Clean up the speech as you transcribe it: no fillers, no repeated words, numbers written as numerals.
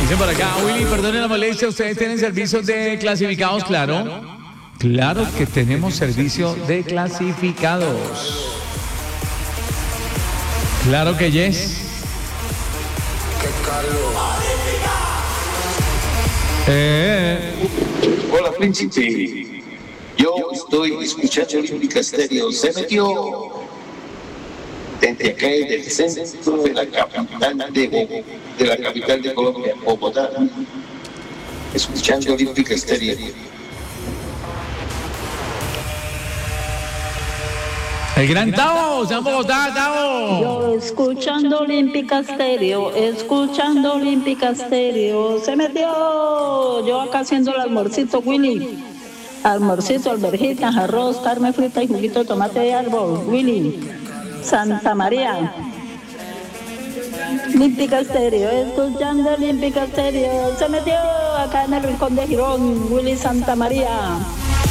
Dicen por acá, Willy, perdone la molestia, ¿ustedes tienen servicios de clasificados? Claro. Claro que tenemos servicio de clasificados. Claro que yes. Hola, príncipe. Yo estoy escuchando Olímpica Estéreo. Se metió desde acá, del centro de la capital de Colombia, Bogotá. Escuchando Olímpica Estéreo. El gran Tavo, San Bogotá, Tavo. Yo escuchando Olímpica Estéreo, escuchando Olímpica Estéreo, se metió. Yo acá haciendo el almorcito, Willy. Almorcito, alverjitas, arroz, carne frita y juguito de tomate de árbol, Willy. Santa María. Olímpica Estéreo, escuchando Olímpica Estéreo, se metió acá en el rincón de Girón, Willy Santa María.